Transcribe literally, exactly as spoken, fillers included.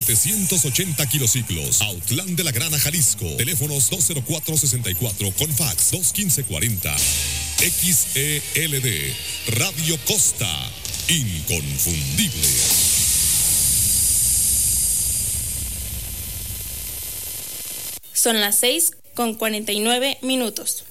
setecientos ochenta kilociclos. Autlán de la Grana, Jalisco. Teléfonos dos cero cuatro sesenta y cuatro con fax dos quince cuarenta. X E L D. Radio Costa. Inconfundible. Son las seis con cuarenta y nueve minutos.